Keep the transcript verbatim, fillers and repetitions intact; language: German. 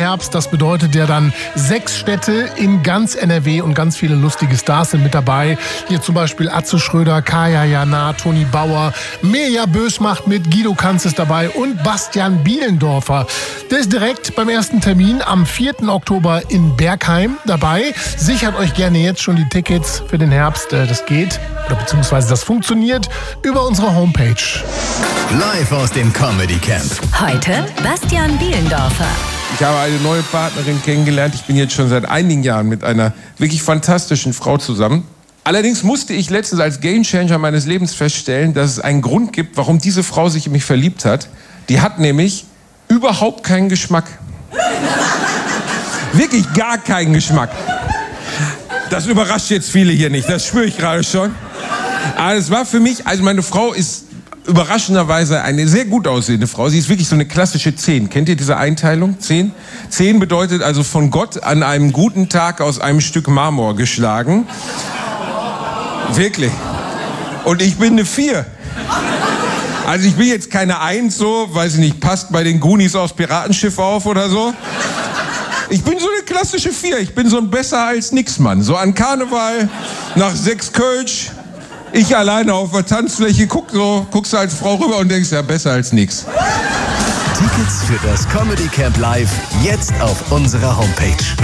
Herbst. Das bedeutet ja dann sechs Städte in ganz N R W und ganz viele lustige Stars sind mit dabei. Hier zum Beispiel Atze Schröder, Kaya Jana, Toni Bauer, Mirja Bös macht mit, Guido Kanz ist dabei und Bastian Bielendorfer. Der ist direkt beim ersten Termin am vierten Oktober in Bergheim dabei. Sichert euch gerne jetzt schon die Tickets für den Herbst. Das geht, oder beziehungsweise das funktioniert über unsere Homepage. Live aus dem Comedy Camp. Heute Bastian Bielendorfer. Ich habe eine neue Partnerin kennengelernt. Ich bin jetzt schon seit einigen Jahren mit einer wirklich fantastischen Frau zusammen. Allerdings musste ich letztens als Gamechanger meines Lebens feststellen, dass es einen Grund gibt, warum diese Frau sich in mich verliebt hat. Die hat nämlich überhaupt keinen Geschmack. Wirklich gar keinen Geschmack. Das überrascht jetzt viele hier nicht, das spüre ich gerade schon. Aber es war für mich, also meine Frau ist überraschenderweise eine sehr gut aussehende Frau. Sie ist wirklich so eine klassische zehn. Kennt ihr diese Einteilung? zehn? zehn bedeutet also von Gott an einem guten Tag aus einem Stück Marmor geschlagen. Wirklich. Und ich bin eine vier. Also ich bin jetzt keine eins so, weiß ich nicht, passt bei den Goonies aufs Piratenschiff auf oder so. Ich bin so eine klassische vier. Ich bin so ein besser als nix Mann. So an Karneval, nach sechs Kölsch, ich alleine auf der Tanzfläche, guck so, guckst du als Frau rüber und denkst, ja, besser als nix. Tickets für das Comedy Camp Live jetzt auf unserer Homepage.